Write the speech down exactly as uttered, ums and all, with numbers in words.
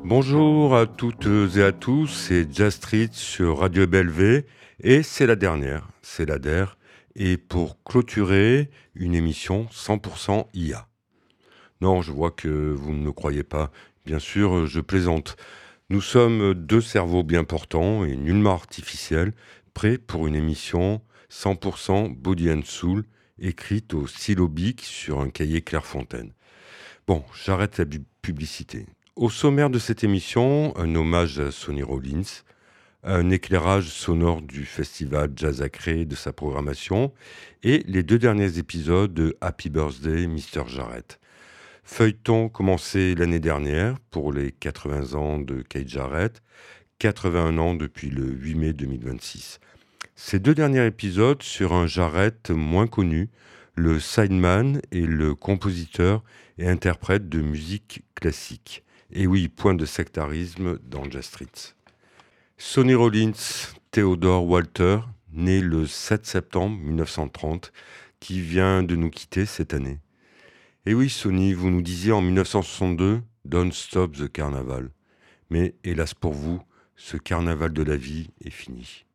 Bonjour à toutes et à tous, c'est Jazz Street sur Radio B L V et c'est la dernière, c'est l'A D E R, et pour clôturer une émission cent pour cent I A. Non, je vois que vous ne me croyez pas, bien sûr, je plaisante. Nous sommes deux cerveaux bien portants et nullement artificiels, prêts pour une émission cent pour cent Body and Soul, écrite au stylo bic sur un cahier Clairefontaine. Bon, j'arrête la bu- publicité. Au sommaire de cette émission, un hommage à Sonny Rollins, un éclairage sonore du festival Jazz Acré de sa programmation et les deux derniers épisodes de Happy Birthday Mister Jarrett. Feuilleton commencé l'année dernière pour les quatre-vingts ans de Keith Jarrett, quatre-vingt-un ans depuis le huit mai deux mille vingt-six. Ces deux derniers épisodes sur un Jarrett moins connu, le sideman et le compositeur et interprète de musique classique. Et oui, point de sectarisme dans Jazz Street. Sonny Rollins, Theodore Walter, né le sept septembre mille neuf cent trente, qui vient de nous quitter cette année. Et oui, Sonny, vous nous disiez en mille neuf cent soixante-deux, Don't Stop the Carnival. Mais hélas pour vous, ce carnaval de la vie est fini.